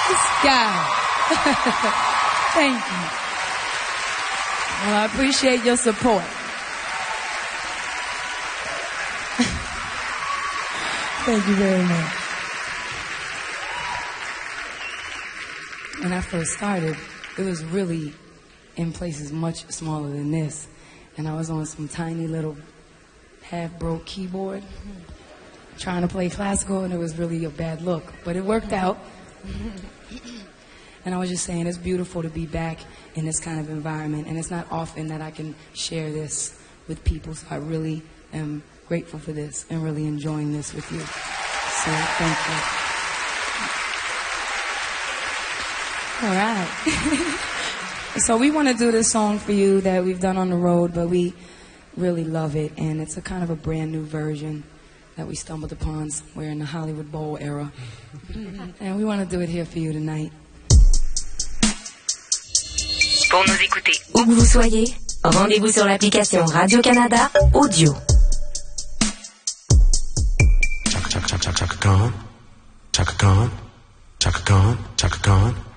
This guy. Thank you. Well, I appreciate your support. Thank you very much. When I first started, it was really in places much smaller than this. And I was on some tiny little half-broke keyboard trying to play classical, and it was really a bad look. But it worked out. And I was just saying, it's beautiful to be back in this kind of environment. And it's not often that I can share this with people. So I really am grateful for this and really enjoying this with you. So thank you. All right. So we want to do this song for you that we've done on the road, but we really love it. And it's a kind of a brand new version that we stumbled upon somewhere in the Hollywood Bowl era. And we want to do it here for you tonight. Pour nous écouter où que vous soyez, rendez-vous sur l'application Radio-Canada Audio. Chaka Khan, Chaka Khan, Chaka Khan, Chaka Khan.